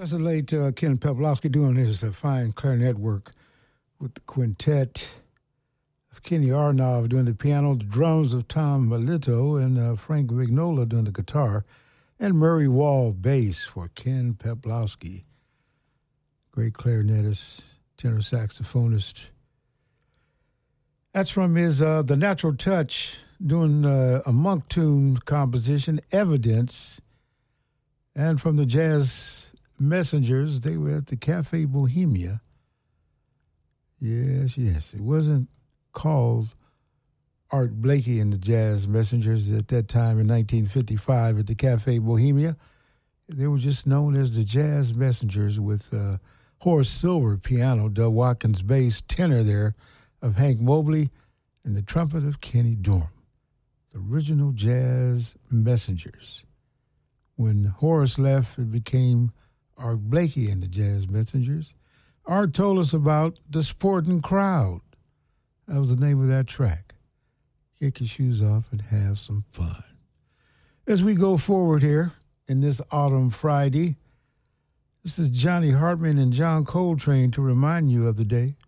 That's the late Ken Peplowski doing his fine clarinet work with the quintet of Kenny Arnov doing the piano, the drums of Tom Melito, and Frank Vignola doing the guitar, and Murray Wall bass for Ken Peplowski. Great clarinetist, tenor saxophonist. That's from his The Natural Touch, doing a monk tune composition, Evidence. And from the Jazz Messengers, they were at the Cafe Bohemia. Yes. It wasn't called Art Blakey and the Jazz Messengers at that time in 1955 at the Cafe Bohemia. They were just known as the Jazz Messengers with Horace Silver piano, Doug Watkins bass, tenor there of Hank Mobley, and the trumpet of Kenny Dorham. The original Jazz Messengers. When Horace left, it became Art Blakey and the Jazz Messengers. Art told us about The Sporting Crowd. That was the name of that track. Kick your shoes off and have some fun. As we go forward here in this autumn Friday, this is Johnny Hartman and John Coltrane to remind you of the day.